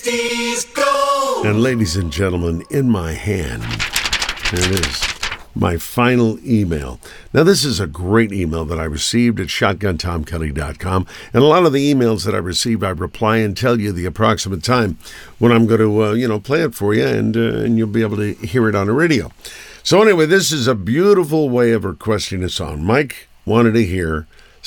60s Gold. And ladies and gentlemen, in my hand, there it is, my final email. Now, this is a great email that I received at shotguntomkelly.com. And a lot of the emails that I receive, I reply and tell you the approximate time when I'm going to, play it for you, and you'll be able to hear it on the radio. So anyway, this is a beautiful way of requesting a song. Mike wanted to hear